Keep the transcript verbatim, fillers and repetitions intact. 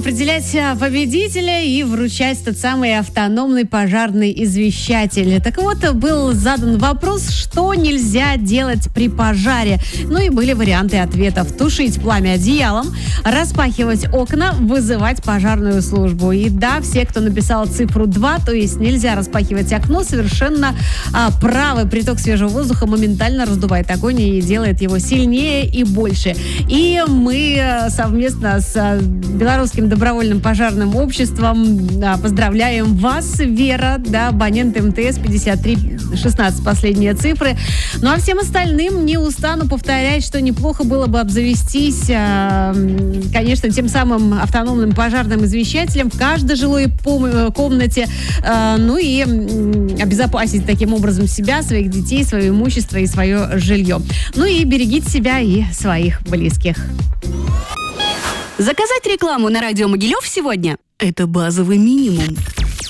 определять победителя и вручать тот самый автономный пожарный извещатель. Так вот, был задан вопрос, что нельзя делать при пожаре. Ну и были варианты ответов. Тушить пламя одеялом, распахивать окна, вызывать пожарную службу. И да, все, кто написал цифру два, то есть нельзя распахивать окно, совершенно а, правы. Приток свежего воздуха моментально раздувает огонь и делает его сильнее и больше. И мы совместно с Белорусским добровольным пожарным обществом да, поздравляем вас, Вера, да, абонент МТС пятьдесят три шестнадцать, последние цифры. Ну а всем остальным не устану повторять, что неплохо было бы обзавестись, э, конечно, тем самым автономным пожарным извещателем в каждой жилой пом- комнате, э, ну и э, обезопасить таким образом себя, своих детей, свое имущество и свое жилье. Ну и берегите себя и своих близких. Заказать рекламу на радио Могилев сегодня – это базовый минимум.